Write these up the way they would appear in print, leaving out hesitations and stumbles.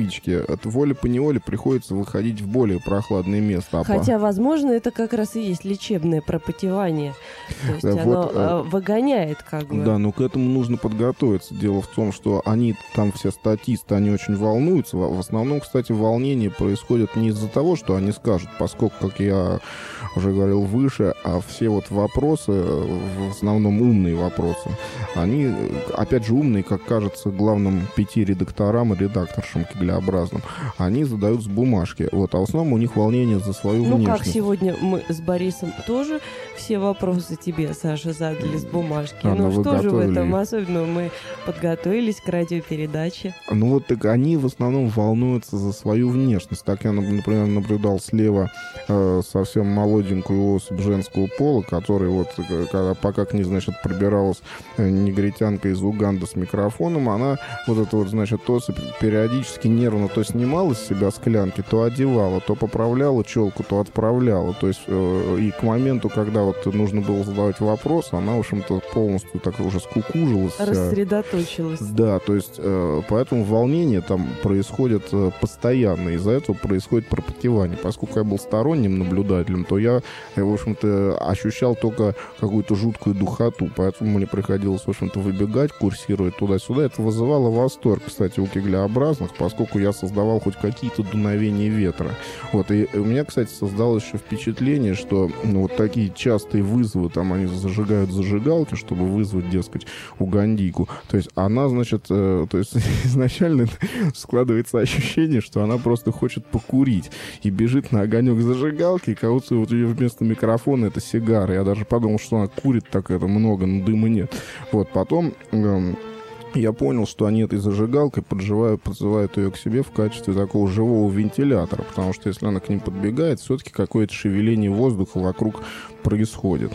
методички, от волей-поневоле приходится выходить в более прохладное место. Хотя, возможно, это как раз и есть лечебное пропотевание. То есть оно выгоняет как бы. Да, но к этому нужно подготовиться. Дело в том, что они там все статисты, они очень волнуются. В основном, кстати, волнение происходит не из-за того, что они скажут, поскольку, как я уже говорил выше, а все вот вопросы, в основном умные вопросы, они, опять же, умные, как кажется, главным 5 редакторам и редакторшам кеглеобразным, они задают с бумажки. Вот, а в основном у них волнение за свою внешность. Ну, как сегодня мы с Борисом тоже все вопросы тебе, Саша, задали с бумажки. Ну, что же в этом особенного? Мы подготовились к радиопередаче. Ну, вот так они в основном волнуются за свою внешность. Так я, например, наблюдал слева совсем молоденькую особь женского пола, которая вот, пока к ней, значит, пробиралась негритянка из Уганды с микрофоном, она вот это вот, значит, особь периодически нервно то снимала с себя склянки, то одевала, то поправляла челку, то отправляла. То есть и к моменту, когда вот нужно было задавать вопрос, она, в общем-то, полностью так уже скукужилась. Рассредоточилась. Да, то есть поэтому волнение там происходит постоянно, из-за этого происходит пропотевание. Поскольку я был сторонним наблюдателем, то я, в общем-то, ощущал только какую-то жуткую духоту, поэтому мне приходилось, в общем-то, выбегать, курсировать туда-сюда. Это вызывало восторг, кстати, у кеглеобразных, поскольку я создавал хоть какие-то дуновения ветра. Вот, и у меня, кстати, создалось еще впечатление, что вот такие частые вызовы, там они зажигают зажигалки, чтобы вызвать, дескать, угандийку. То есть она, значит, то есть изначально складывается ощущение, что она просто хочет покурить и бежит на огонек зажигалки, и кого-то вот ее вместо микрофона это сигара. Я даже подумал, что она курит так это много, но дыма нет. Вот, потом я понял, что они этой зажигалкой подзывают ее к себе в качестве такого живого вентилятора, потому что если она к ним подбегает, все-таки какое-то шевеление воздуха вокруг происходит.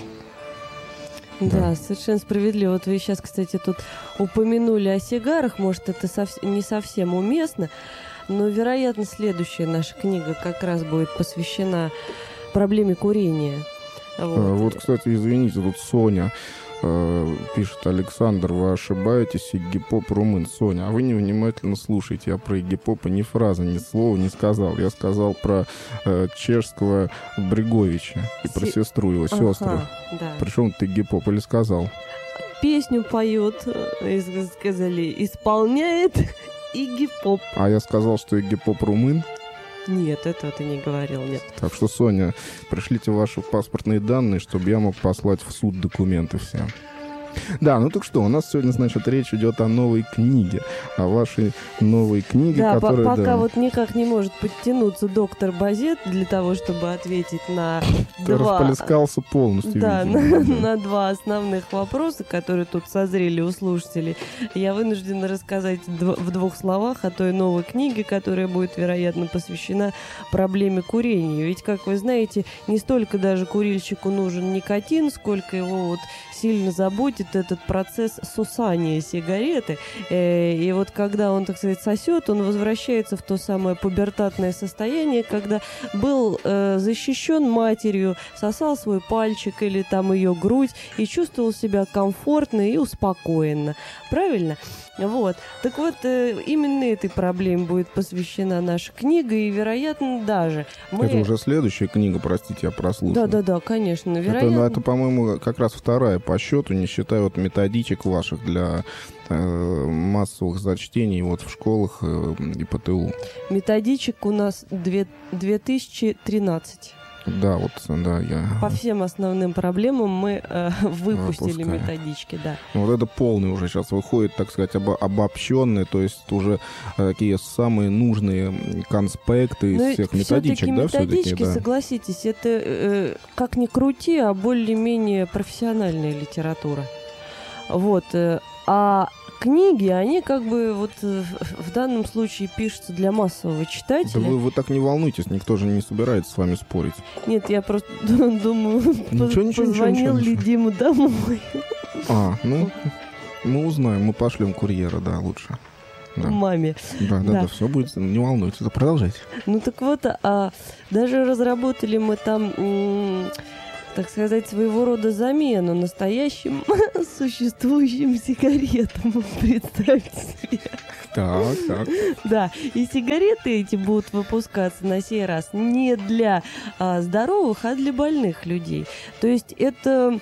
Да, совершенно справедливо. Вот вы сейчас, кстати, тут упомянули о сигарах, может, это не совсем уместно, но, вероятно, следующая наша книга как раз будет посвящена проблеме курения. Вот, кстати, извините, тут Соня пишет: Александр, вы ошибаетесь, иггипоп румын. Соня, а вы невнимательно слушаете. Я про иггипопа ни фразы, ни слова не сказал. Я сказал про чешского Бреговича и про сестру его, сестры. Да. Причем ты иггипоп или сказал? Песню поет, сказали, исполняет иггипоп. А я сказал, что иггипоп румын? Нет, этого ты не говорил, нет. Так что, Соня, пришлите ваши паспортные данные, чтобы я мог послать в суд документы все. Да, ну так что, у нас сегодня, значит, речь идет о новой книге, о вашей новой книге, да, которая... пока вот никак не может подтянуться доктор Базет для того, чтобы ответить на Ты располискался полностью. Да, на два основных вопроса, которые тут созрели у слушателей. Я вынуждена рассказать в двух словах о той новой книге, которая будет, вероятно, посвящена проблеме курения. Ведь, как вы знаете, не столько даже курильщику нужен никотин, сколько его вот сильно заботит этот процесс сосания сигареты. И вот когда он, так сказать, сосет, он возвращается в то самое пубертатное состояние, когда был защищен матерью, сосал свой пальчик или там ее грудь и чувствовал себя комфортно и успокоенно. Правильно? Вот. Так вот, именно этой проблеме будет посвящена наша книга, и, вероятно, даже... Это уже следующая книга, простите, я прослушал. Да, конечно. Вероятно... Это, по-моему, как раз вторая по счету, не считая вот методичек ваших для массовых зачтений вот в школах и ПТУ. Методичек у нас 2013. Да, вот, да, я... По всем основным проблемам мы выпустили методички, да. Вот это полный уже сейчас выходит, так сказать, обобщенный, то есть уже такие самые нужные конспекты из всех методичек, да, методички, все-таки, да. Согласитесь, это, как ни крути, а более-менее профессиональная литература. Вот, а книги, они как бы вот в данном случае пишутся для массового читателя. Да вы так не волнуйтесь, никто же не собирается с вами спорить. Нет, я просто думаю, позвонил ли Дима домой. Ну, мы узнаем, мы пошлем курьера, да, лучше. Да. Маме. Да, все будет, не волнуйтесь, продолжайте. Ну так вот, даже разработали мы там... так сказать, своего рода замену настоящим существующим сигаретам. Представьте себе. Так. Да, и сигареты эти будут выпускаться на сей раз не для здоровых, а для больных людей. То есть это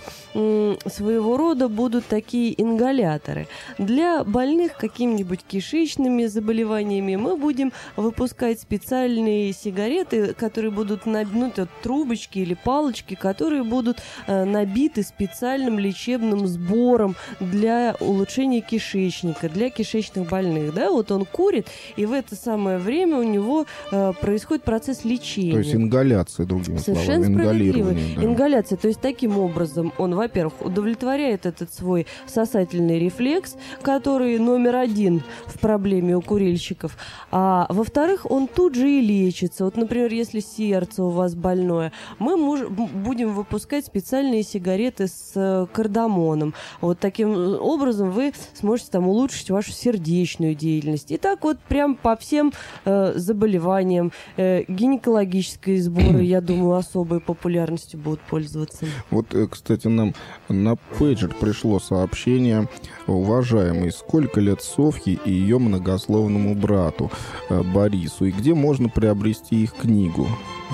своего рода будут такие ингаляторы. Для больных какими-нибудь кишечными заболеваниями мы будем выпускать специальные сигареты, которые будут трубочки или палочки, которые будут набиты специальным лечебным сбором для улучшения кишечника, для кишечных больных. Да? Вот он курит, и в это самое время у него происходит процесс лечения. То есть ингаляция, другими Совершенно словами. справедливо. Да. Ингаляция. То есть таким образом он, во-первых, удовлетворяет этот свой сосательный рефлекс, который номер один в проблеме у курильщиков. А во-вторых, он тут же и лечится. Вот, например, если сердце у вас больное, мы будем выпускать специальные сигареты с кардамоном. Вот таким образом вы сможете там улучшить вашу сердечную деятельность. И так вот прям по всем заболеваниям. Гинекологические сборы, я думаю, особой популярностью будут пользоваться. Вот, кстати, нам на пейджер пришло сообщение: уважаемый, сколько лет Софье и ее многословному брату Борису, и где можно приобрести их книгу?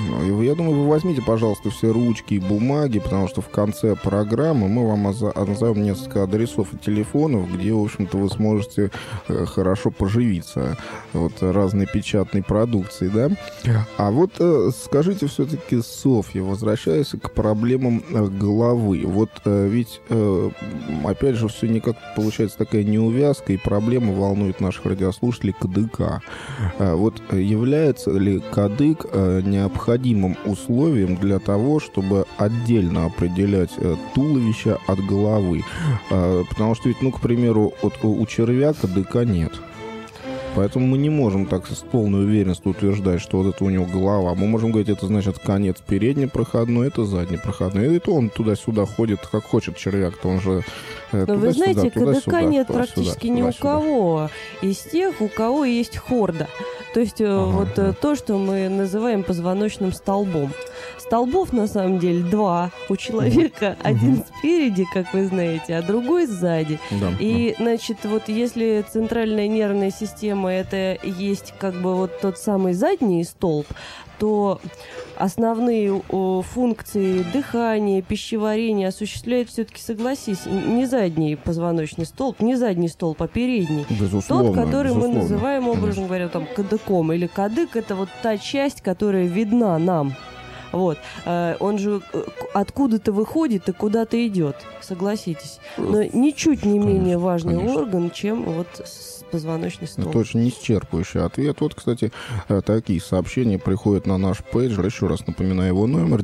Я думаю, вы возьмите, пожалуйста, все ручки и бумаги, потому что в конце программы мы вам назовем несколько адресов и телефонов, где, в общем-то, вы сможете хорошо поживиться вот разной печатной продукцией, да? А вот скажите все-таки, Софья, возвращаясь к проблемам головы, вот ведь, опять же, все никак получается такая неувязка, и проблема волнует наших радиослушателей КДК. Вот является ли кадык необходимым условием для того, чтобы отдельно определять туловище от головы? Потому что ведь, к примеру, у червя кадыка нет. Поэтому мы не можем так с полной уверенностью утверждать, что вот это у него голова. Мы можем говорить, это значит конец переднепроходной, это заднепроходной. И то он туда-сюда ходит, как хочет червяк-то, он же но вы знаете, КДК нет практически ни у кого из тех, у кого есть хорда. То есть то, что мы называем позвоночным столбом. Столбов, на самом деле, два у человека. Один спереди, как вы знаете, а другой сзади. Да. И, значит, вот если центральная нервная система это есть как бы вот тот самый задний столб, то основные функции дыхания, пищеварения осуществляет все-таки, согласись, не задний позвоночный столб, не задний столб, а передний. Безусловно, тот, который мы безусловно. называем, образно говоря, там, кадыком. Или кадык — это вот та часть, которая видна нам. Вот. Он же откуда-то выходит и куда-то идет, согласитесь. Но ничуть не менее важный орган, чем вот позвоночный столб. Это очень исчерпывающий ответ. Вот, кстати, такие сообщения приходят на наш пейджер. Еще раз напоминаю его номер: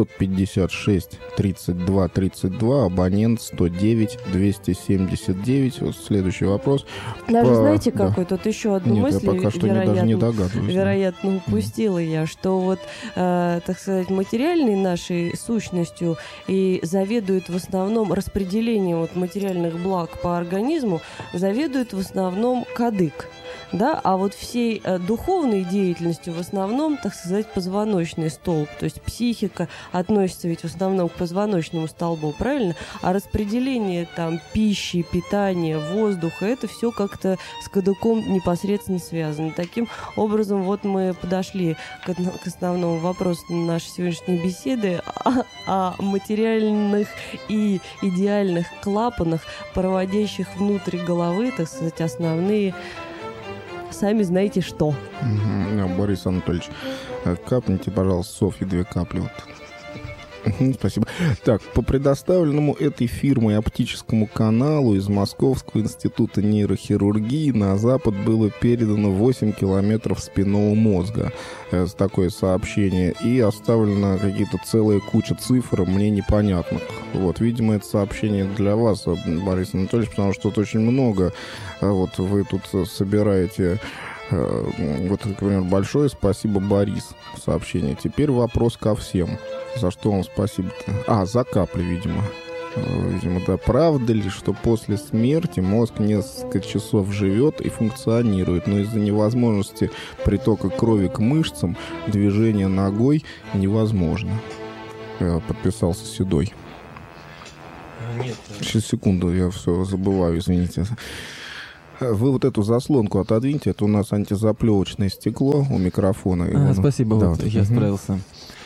956-32-32, абонент 109-279. Вот следующий вопрос. Даже знаете, какой? Тут еще одну мысль, я пока что даже не догадываюсь. Вероятно, упустила я, что вот, так сказать, материальной нашей сущностью и заведует в основном распределением вот материальных благ по организму, заведует в основном кадык. Да, а вот всей духовной деятельностью в основном, так сказать, позвоночный столб. То есть психика относится ведь в основном к позвоночному столбу, правильно? А распределение там пищи, питания, воздуха, это все как-то с кадыком непосредственно связано. Таким образом, вот мы подошли к основному вопросу нашей сегодняшней беседы о материальных и идеальных клапанах, проводящих внутрь головы, так сказать, основные, сами знаете что. Борис Анатольевич, капните, пожалуйста, Софье 2 капли. Вот. Спасибо. Так, по предоставленному этой фирмой оптическому каналу из Московского института нейрохирургии на Запад было передано 8 километров спинного мозга. Такое сообщение. И оставлена какие-то целая куча цифр, мне непонятных. Вот, видимо, это сообщение для вас, Борис Анатольевич, потому что тут очень много. Вот вы тут собираете. Вот, например, большое спасибо, Борис, сообщение. Теперь вопрос ко всем. За что вам спасибо-то? За капли, видимо. Видимо, да. Правда ли, что после смерти мозг несколько часов живет и функционирует, но из-за невозможности притока крови к мышцам движение ногой невозможно? Подписался Седой. Нет. Сейчас, секунду, я все забываю, извините. Вы вот эту заслонку отодвиньте, это у нас антизаплевочное стекло у микрофона. Спасибо, да, вот я справился.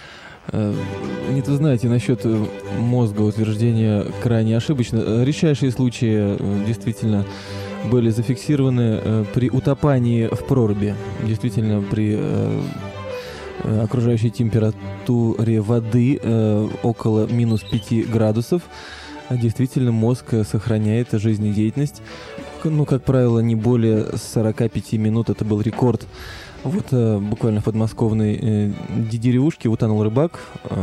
Нет, вы знаете, насчет мозга утверждение крайне ошибочно. Редчайшие случаи действительно были зафиксированы при утопании в проруби. Действительно, при окружающей температуре воды около минус 5 градусов действительно мозг сохраняет жизнедеятельность. Ну, как правило, не более 45 минут. Это был рекорд. Вот буквально в подмосковной деревушке утонул рыбак.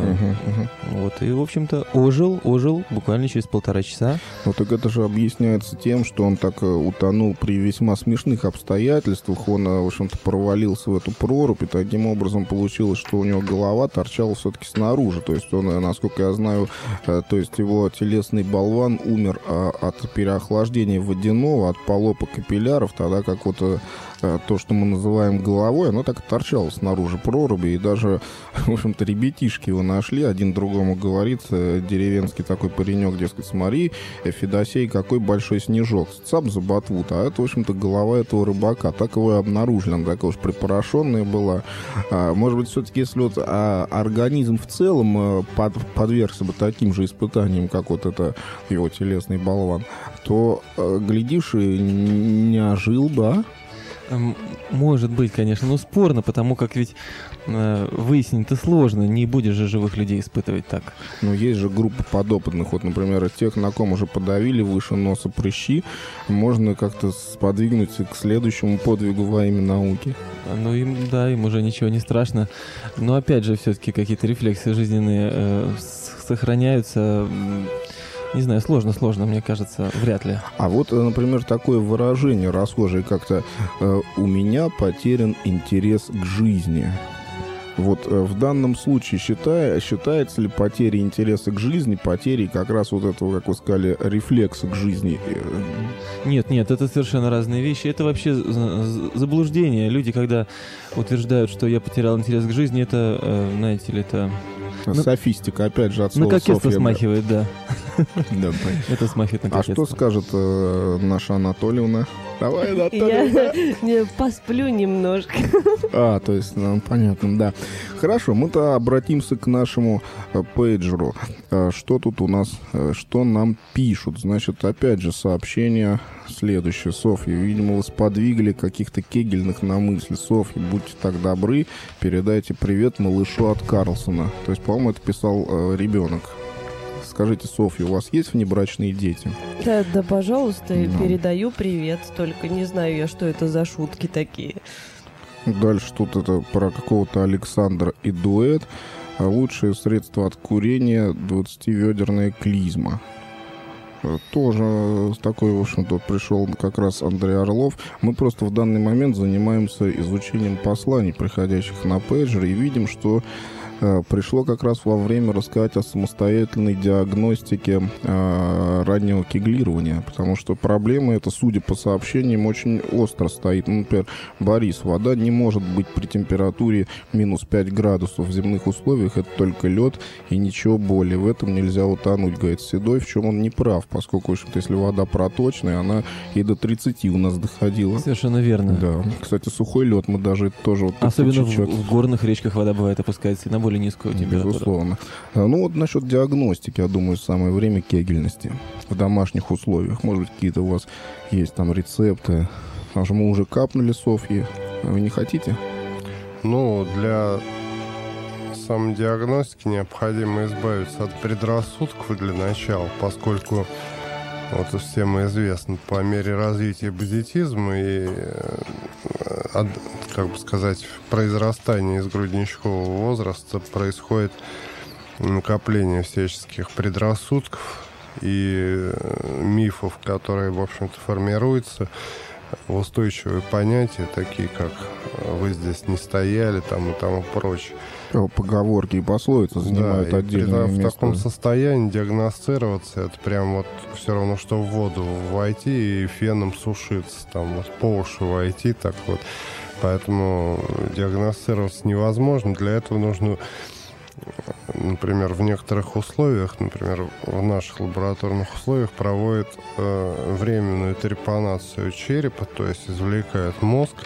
Вот, и, в общем-то, ожил буквально через 1,5 часа. Ну, так это же объясняется тем, что он так утонул при весьма смешных обстоятельствах. Он, в общем-то, провалился в эту прорубь, и таким образом получилось, что у него голова торчала все-таки снаружи. То есть он, насколько я знаю, то есть его телесный болван умер от переохлаждения водяного, от полопа капилляров, тогда как вот то, что мы называем головой, оно так и торчало снаружи проруби, и даже, в общем-то, ребятишки его нашли, один другому говорит, деревенский такой паренек, дескать, смотри, Федосей, какой большой снежок, цап за ботву, а это, в общем-то, голова этого рыбака, так его и обнаружили, она такая уж припорошенная была. Может быть, все-таки, если вот организм в целом подвергся бы таким же испытаниям, как вот это его телесный болван, то, глядишь, и не ожил бы, а? Может быть, конечно, но спорно, потому как ведь выяснить-то сложно, не будешь же живых людей испытывать так. Ну, есть же группа подопытных, вот, например, тех, на ком уже подавили выше носа прыщи, можно как-то сподвигнуть к следующему подвигу во имя науки. Ну, им уже ничего не страшно, но опять же, все-таки какие-то рефлексы жизненные сохраняются. Не знаю, сложно, мне кажется, вряд ли. А вот, например, такое выражение расхожее как-то «у меня потерян интерес к жизни». Вот в данном случае считается ли потеря интереса к жизни потерей как раз вот этого, как вы сказали, рефлекса к жизни? Нет, это совершенно разные вещи. Это вообще заблуждение. Люди, когда утверждают, что я потерял интерес к жизни, это, знаете ли, это... Софистика, опять же, от слова «Софья». На кокетство смахивает, да. Это смахивает на кокетство. А что скажет наша Анатольевна? Давай, Анатольевна. Я посплю немножко. То есть, понятно, да. Хорошо, мы-то обратимся к нашему пейджеру. Что тут у нас, что нам пишут? Значит, опять же, сообщение следующее. Софья, видимо, вы сподвигли каких-то кегельных на мысли. Софья, будьте так добры, передайте привет малышу от Карлсона. То есть, по-моему, это писал ребенок. Скажите, Софья, у вас есть внебрачные дети? Да, пожалуйста, передаю привет. Только не знаю я, что это за шутки такие. Дальше тут это про какого-то Александра и дуэт. Лучшее средство от курения 20-ведерная клизма. Тоже такой, в общем-то, пришел как раз Андрей Орлов. Мы просто в данный момент занимаемся изучением посланий, приходящих на пейджер, и видим, что пришло как раз во время рассказать о самостоятельной диагностике раннего кеглирования, потому что проблема эта, судя по сообщениям, очень остро стоит. Например, Борис, вода не может быть при температуре минус 5 градусов в земных условиях, это только лед и ничего более. В этом нельзя утонуть, говорит Седой, в чем он не прав, поскольку, в общем-то, если вода проточная, она и до 30 у нас доходила. Совершенно верно. Да. Кстати, сухой лед мы даже тоже... Вот особенно в горных речках вода бывает опускается на более низкую температуру. Безусловно. Ну вот насчет диагностики, я думаю, самое время кегельности в домашних условиях. Может быть, какие-то у вас есть там рецепты. Потому что мы уже капнули Софьи. Вы не хотите? Ну, для самодиагностики необходимо избавиться от предрассудков для начала, поскольку вот всем известно, по мере развития буддизма и, как бы сказать, произрастания из грудничкового возраста происходит накопление всяческих предрассудков и мифов, которые, в общем-то, формируются в устойчивые понятия, такие как «вы здесь не стояли» там, и тому прочее. Поговорки и пословицы занимают отдельное место. В таком состоянии диагностироваться, это прям вот все равно, что в воду войти и феном сушиться, там вот по уши войти, так вот. Поэтому диагностироваться невозможно. Для этого нужно например, в некоторых условиях, например, в наших лабораторных условиях проводят временную трепанацию черепа, то есть извлекают мозг,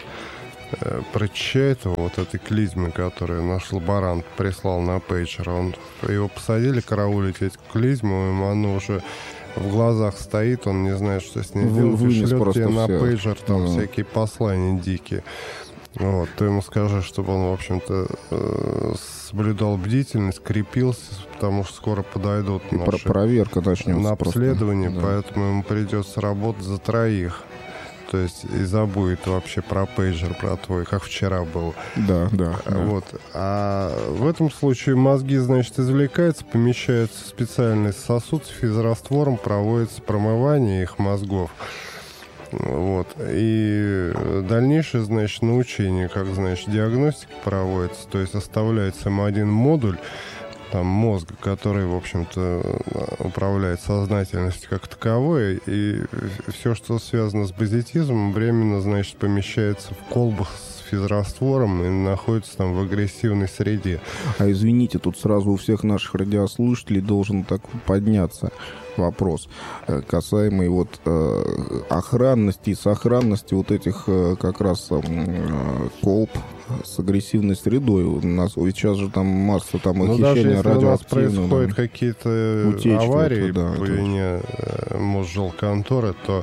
прочищает его вот этой клизмой, которую наш лаборант прислал на пейджер. Его посадили караулить эту клизму, оно уже в глазах стоит, он не знает, что с ней делать, и шлет тебе на пейджер там всякие послания дикие. Вот, ты ему скажи, чтобы он, в общем-то, соблюдал бдительность, крепился, потому что скоро подойдут наши проверка начнется на обследование, да. Поэтому ему придется работать за троих. То есть и забудет вообще про пейджер, про твой, как вчера было. Да. Вот. А в этом случае мозги, значит, извлекаются, помещаются в специальный сосуд с физраствором, проводится промывание их мозгов. Вот. И дальнейшее, значит, научение, как, значит, диагностика проводится, то есть оставляется им один модуль, там, мозга, который, в общем-то, управляет сознательностью как таковой, и все, что связано с базитизмом, временно, значит, помещается в колбах с физраствором и находится там в агрессивной среде. А извините, тут сразу у всех наших радиослушателей должен так подняться вопрос, касаемый вот охранности и сохранности вот этих как раз колб с агрессивной средой. У нас ведь сейчас же там масса там ухищрения радиоактивного. У нас происходят какие-то утечки, аварии по вине Мосжилконторы, то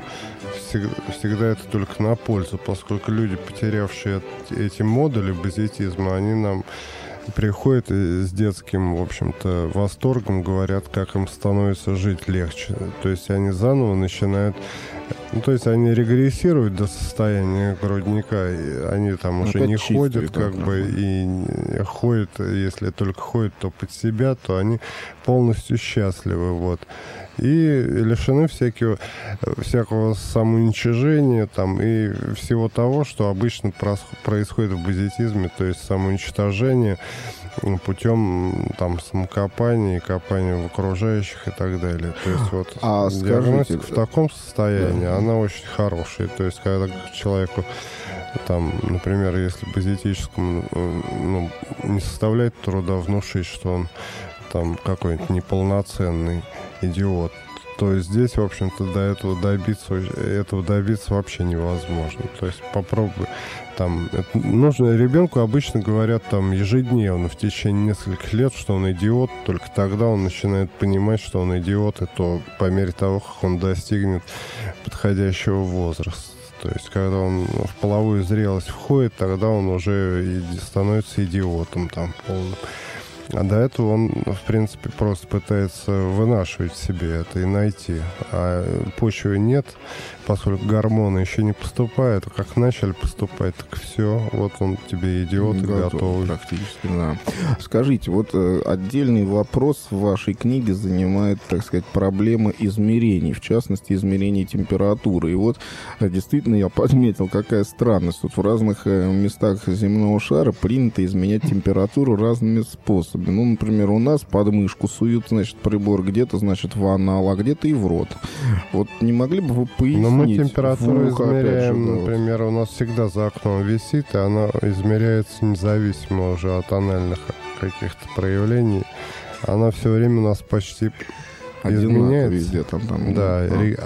всегда это только на пользу, поскольку люди, потерявшие эти модули базитизма, они нам приходят и с детским, в общем-то, восторгом говорят, как им становится жить легче. То есть они заново начинают... Ну, то есть они регрессируют до состояния грудника, и они там уже не ходят, как бы, и ходят, если только ходят, то под себя, то они полностью счастливы, вот. И лишены всякого самоуничижения там, и всего того, что обычно происходит в базитизме, то есть самоуничтожение путем там самокопания и копания в окружающих и так далее. То есть вот диагностика в таком состоянии, она очень хорошая. То есть когда человеку там, например, если базитическому не составляет труда внушить, что он там какой-нибудь неполноценный идиот, то здесь, в общем-то, до этого добиться вообще невозможно. То есть попробуй там... Нужно ребенку обычно говорят там ежедневно в течение нескольких лет, что он идиот, только тогда он начинает понимать, что он идиот, и то по мере того, как он достигнет подходящего возраста. То есть, когда он в половую зрелость входит, тогда он уже становится идиотом там полным. А до этого он, в принципе, просто пытается вынашивать в себе это и найти. А почвы нет, поскольку гормоны еще не поступают. А как начали поступать, так все. Вот он тебе идиот и готовый. Практически, да. Скажите, вот отдельный вопрос в вашей книге занимает, так сказать, проблема измерений, в частности, измерений температуры. И вот действительно я подметил, какая странность. Вот в разных местах земного шара принято изменять температуру разными способами. Ну, например, у нас под мышку суют, значит, прибор, где-то, значит, в анал, а где-то и в рот. Вот не могли бы вы пояснить? Но мы температуру измеряем, например, у нас всегда за окном висит, и она измеряется независимо уже от анальных каких-то проявлений. Она все время у нас почти изменяется. Везде, там. Да,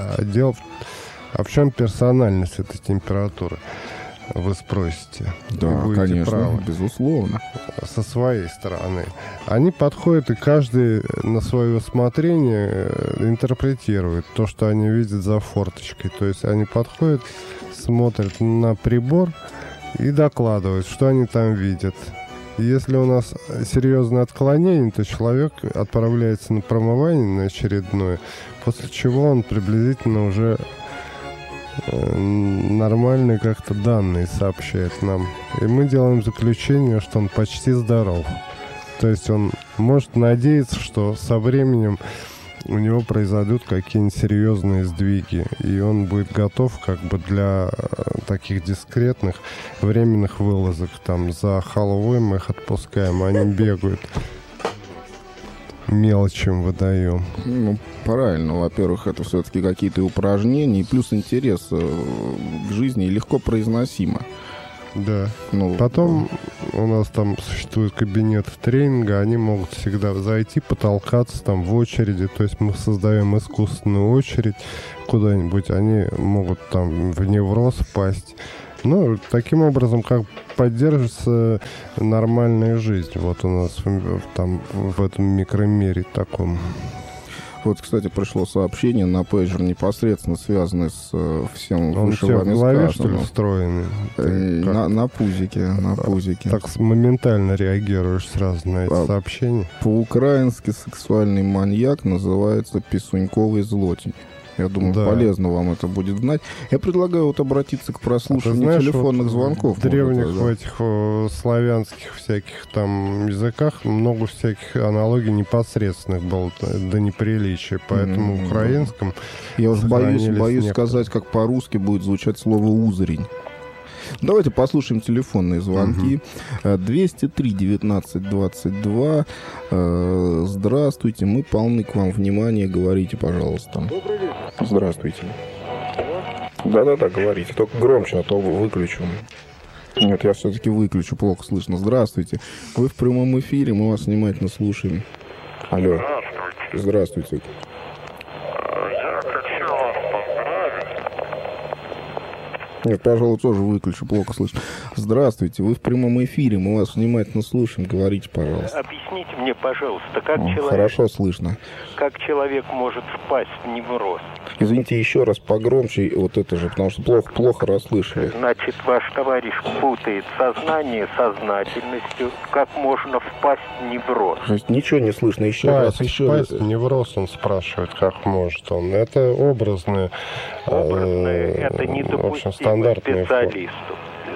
а в чем персональность этой температуры? Вы спросите. Да, конечно, правы. Безусловно. Со своей стороны. Они подходят, и каждый на свое усмотрение интерпретирует то, что они видят за форточкой. То есть они подходят, смотрят на прибор и докладывают, что они там видят. Если у нас серьезное отклонение, то человек отправляется на промывание на очередное, после чего он приблизительно уже нормальные как-то данные сообщает нам. И мы делаем заключение, что он почти здоров. То есть он может надеяться, что со временем у него произойдут какие-нибудь серьезные сдвиги, и он будет готов как бы для таких дискретных временных вылазок. Там за халвой мы их отпускаем, они бегают. Мелочим выдаем. Ну, правильно. Во-первых, это все-таки какие-то упражнения, и плюс интерес к жизни, и легко произносимо. Да. Ну, потом у нас там существует кабинет тренинга, они могут всегда зайти, потолкаться там в очереди, то есть мы создаем искусственную очередь куда-нибудь, они могут там в невроз впасть. Ну, таким образом, как поддерживается нормальная жизнь. Вот у нас там в этом микромире таком. Вот, кстати, пришло сообщение на пейджер, непосредственно связанное с всем Он выше в вами голове, что ли, сказанным. встроенный? На пузике. Так моментально реагируешь сразу на эти сообщения? По-украински сексуальный маньяк называется писуньковый злотень. Я думаю, полезно вам это будет знать. Я предлагаю вот обратиться к прослушиванию телефонных звонков. В древних в этих славянских всяких там языках много всяких аналогий непосредственных было до неприличия. Поэтому в украинском я уж боюсь сказать, как по-русски будет звучать слово «узрень». Давайте послушаем телефонные звонки. 203-19-22. Здравствуйте, мы полны к вам внимания. Говорите, пожалуйста. Добрый вечер. Здравствуйте. Да-да-да, говорите. Только громче, а то выключу. Нет, я все-таки выключу, плохо слышно. Здравствуйте. Вы в прямом эфире, мы вас внимательно слушаем. Алло. Здравствуйте. Я хочу вас поздравить. Нет, пожалуй, тоже выключу, плохо слышно. Здравствуйте, вы в прямом эфире, мы вас внимательно слушаем. Говорите, пожалуйста. Объясните мне, пожалуйста, как человек... Хорошо слышно. Как человек может впасть в невроз? Извините, еще раз погромче вот это же, потому что плохо расслышали. Значит, ваш товарищ путает сознание с сознательностью. Как можно впасть в невроз? Ничего не слышно. Еще раз. Впасть в невроз, он спрашивает, как может он. Это образное. Это недопустимо специалисту.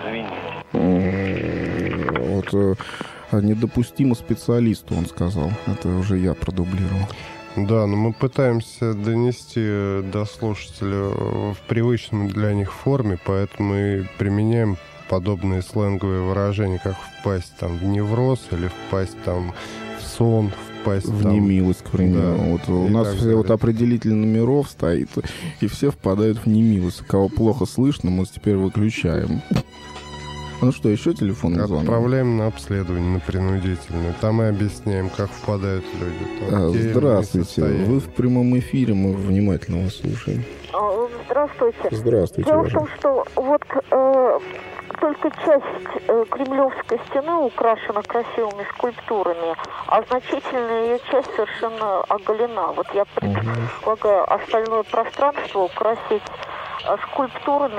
Извините. Вот недопустимо специалисту, он сказал. Это уже я продублировал. Да, но мы пытаемся донести до слушателя в привычном для них форме, поэтому мы применяем подобные сленговые выражения, как впасть там в невроз или впасть там в сон, впасть в там... немилость, к примеру. Да. Вот у нас все вот определитель номеров стоит, и все впадают в немилость. Кого плохо слышно, мы теперь выключаем. Ну что, еще телефонный звонок? Отправляем на обследование, на принудительное. Там и объясняем, как впадают люди. Здравствуйте. Вы в прямом эфире, мы внимательно вас слушаем. Здравствуйте. Здравствуйте. Дело в том, что вот только часть Кремлевской стены украшена красивыми скульптурами, а значительная ее часть совершенно оголена. Вот я предлагаю остальное пространство украсить скульптурами,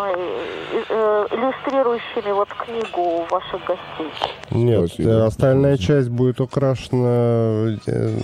иллюстрирующими вот книгу ваших гостей. Нет, Спасибо. Остальная часть будет украшена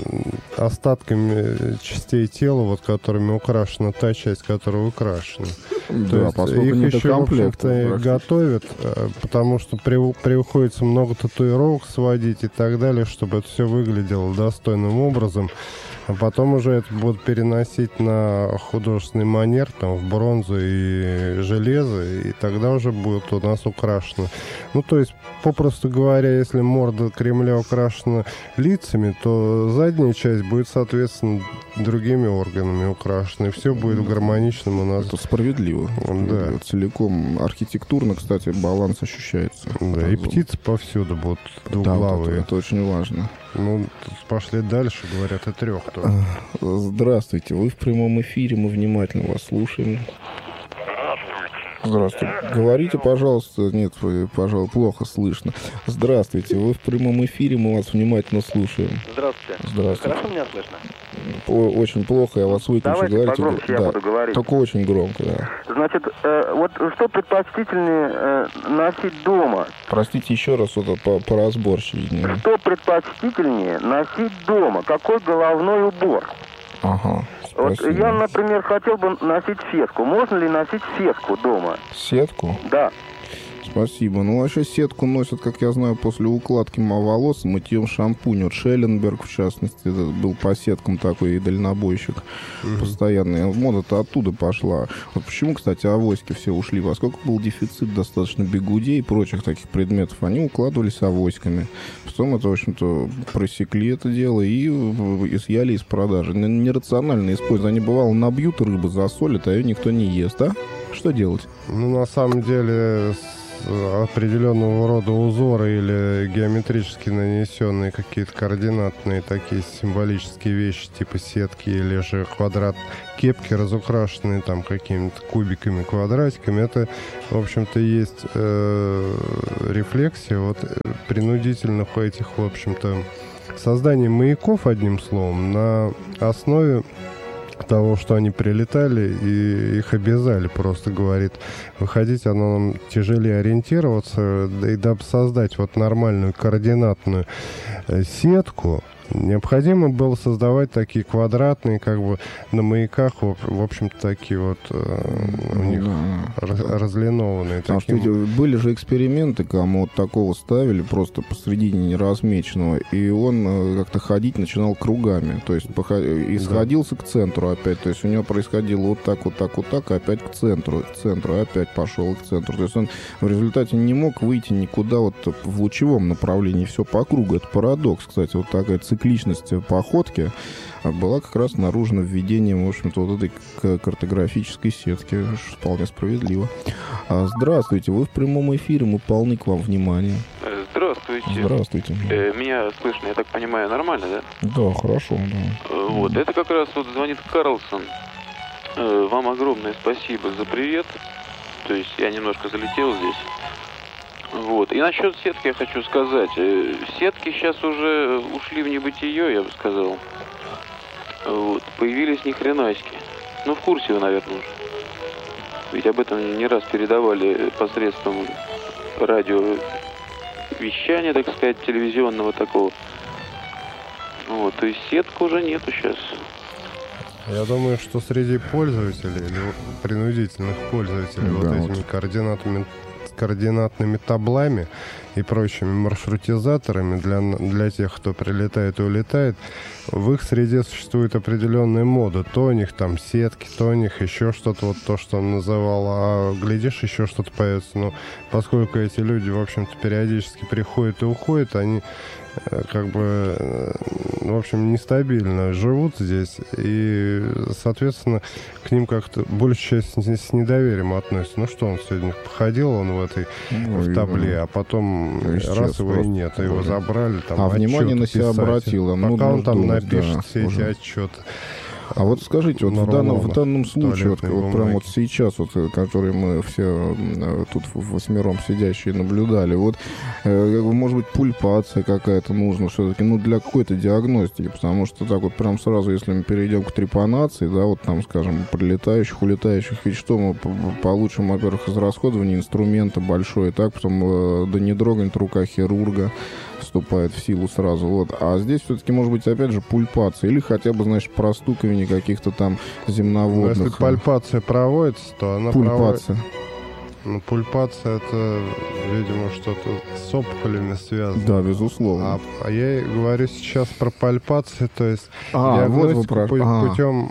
остатками частей тела, вот которыми украшена та часть, которая украшена. Да, поскольку их не еще, в общем-то, готовят, потому что приходится много татуировок сводить и так далее, чтобы это все выглядело достойным образом. А потом уже это будут переносить на художественный манер, там, в бронзу и железо, и тогда уже будет у нас украшено. Ну, то есть, попросту говоря, если морда Кремля украшена лицами, то задняя часть будет, соответственно, другими органами украшена, и все будет гармоничным у нас. Это справедливо. Да. Целиком. Архитектурно, кстати, баланс ощущается. Да, и птицы повсюду будут двуглавые. Да, это очень важно. Ну, пошли дальше, говорят, и трех тоже. Здравствуйте, вы в прямом эфире, мы внимательно вас слушаем. Здравствуйте. Говорите, пожалуйста. Нет, пожалуй, плохо слышно. Здравствуйте, вы в прямом эфире, мы вас внимательно слушаем. Здравствуйте. Здравствуйте. Хорошо меня слышно? Очень плохо, я вас выключу. Давайте говорите, погромче я буду говорить. Только очень громко, да. Значит, вот что предпочтительнее носить дома? Простите еще раз, вот поразборчивее. Что предпочтительнее носить дома? Какой головной убор? Ага. Вот Спасибо. я, например, хотел бы носить сетку. Можно ли носить сетку дома? Сетку? Да. Спасибо. Ну, вообще сетку носят, как я знаю, после укладки волос и мытьем шампунь. Вот Шелленберг, в частности, это был по сеткам такой и дальнобойщик постоянный. Мода-то оттуда пошла. Вот почему, кстати, авоськи все ушли? Поскольку был дефицит достаточно бигудей и прочих таких предметов, они укладывались авоськами. Потом это, в общем-то, просекли это дело и съяли из продажи. Нерациональное использование. Бывало, набьют рыбу, засолят, а ее никто не ест, а? Что делать? Ну, на самом деле, определенного рода узоры или геометрически нанесенные какие-то координатные такие символические вещи, типа сетки или же квадрат кепки, разукрашенные там какими-то кубиками, квадратиками, это, в общем-то, есть рефлексия вот принудительных этих, в общем-то, создание маяков, одним словом, на основе того, что они прилетали, и их обязали, просто говорит, выходить, оно нам тяжелее ориентироваться, да и дабы создать вот нормальную координатную сетку, необходимо было создавать такие квадратные, как бы на маяках, в общем-то, такие вот у них разлинованные. Потому что были же эксперименты, кому вот такого ставили просто посредине неразмеченного, и он как-то ходить начинал кругами, то есть и сходился к центру опять, то есть у него происходило вот так, вот так, вот так, и опять к центру, и опять пошел к центру. То есть он в результате не мог выйти никуда вот в лучевом направлении, все по кругу. Это парадокс, кстати, вот такая цикличность походки была как раз наружена введением, в общем-то, вот этой картографической сетки, что вполне справедливо. Здравствуйте, вы в прямом эфире, мы полны к вам внимания. Здравствуйте. Здравствуйте. Меня слышно, я так понимаю, нормально, да? Да, хорошо, да. Вот, это как раз вот звонит Карлсон. Вам огромное спасибо за привет. То есть я немножко залетел здесь. Вот. И насчет сетки я хочу сказать. Сетки сейчас уже ушли в небытие, я бы сказал. Вот. Появились ни хренаськи. Ну, в курсе вы, наверное, уже. Ведь об этом не раз передавали посредством радиовещания, так сказать, телевизионного такого. Вот. То есть сеток уже нету сейчас. Я думаю, что среди пользователей или принудительных пользователей вот этими координатными таблами и прочими маршрутизаторами для тех, кто прилетает и улетает, в их среде существует определенная мода. То у них там сетки, то у них еще что-то, вот то, что он называл, а глядишь, еще что-то появится. Но поскольку эти люди, в общем-то, периодически приходят и уходят, они как бы, в общем, нестабильно живут здесь, и, соответственно, к ним как-то большая часть с недоверием относится. Ну что, он сегодня походил, он в этой в табле, а потом раз его и нет, его забрали, там, а внимание на себя обратил, пока он там напишет все эти отчеты. А вот скажите, вот в данном случае, вот прямо вот сейчас, вот, который мы все тут восьмером сидящие наблюдали, вот, может быть, пульпация какая-то нужна все-таки, ну, для какой-то диагностики, потому что так вот прям сразу, если мы перейдем к трепанации, да, вот там, скажем, прилетающих, улетающих, ведь что мы получим, во-первых, израсходование инструмента большое, так, потом да не дрогнет рука хирурга, вступает в силу сразу, вот. А здесь все-таки, может быть, опять же, пульпация или хотя бы, значит, простукивание каких-то там земноводных. Но если пальпация проводится, то она пульпация. Ну, пульпация — это, видимо, что-то с опухолями связано. Да, безусловно. А я говорю сейчас про пальпацию, то есть диагностику путем,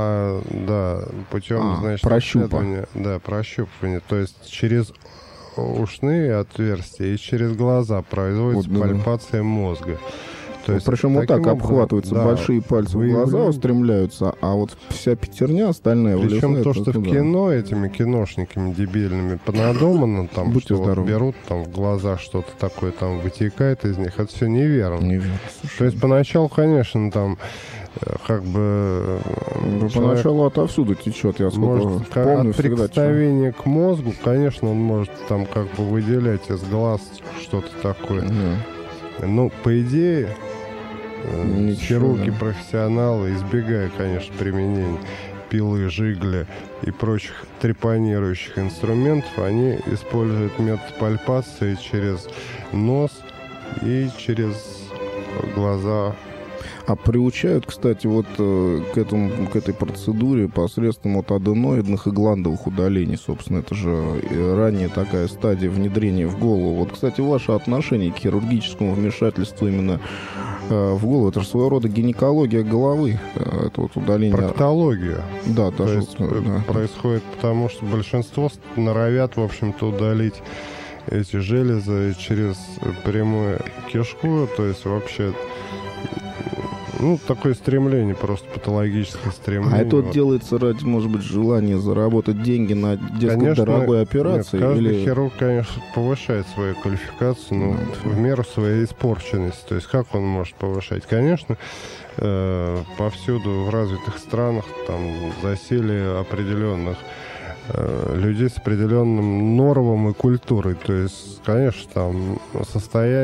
значит, прощупывания. Да, прощупывания. То есть через ушные отверстия и через глаза производится пальпация мозга. То есть, причем вот так обхватываются, большие пальцы в глаза устремляются, а вот вся пятерня остальная вылезает. Причем то, что в кино этими киношниками дебильными понадумано, там, что вот берут там в глаза что-то такое, там вытекает из них, это все неверно. То есть поначалу, конечно, там как бы... Поначалу отовсюду течет, я сколько помню. От прикосновения к мозгу, конечно, он может там как бы выделять из глаз что-то такое. Ну, по идее, хирурги, профессионалы, избегая, конечно, применения пилы, жигли и прочих трепанирующих инструментов, они используют метод пальпации через нос и через глаза. А приучают, кстати, вот к этой процедуре посредством вот аденоидных и гландовых удалений, собственно. Это же ранняя такая стадия внедрения в голову. Вот, кстати, ваше отношение к хирургическому вмешательству именно в голову, это же своего рода гинекология головы. Это вот удаление... Проктология. Да, даже. Происходит потому, что большинство норовят, в общем-то, удалить эти железы через прямую кишку, то есть вообще... Ну, такое стремление, просто патологическое стремление. А это вот Вот. делается ради, может быть, желания заработать деньги на, дескать, дорогой операции? Нет, каждый или... хирург, конечно, повышает свою квалификацию, но в меру своей испорченности. То есть как он может повышать? Конечно, повсюду в развитых странах там засилие определенных людей с определенным норовом и культурой. То есть, конечно, там состояние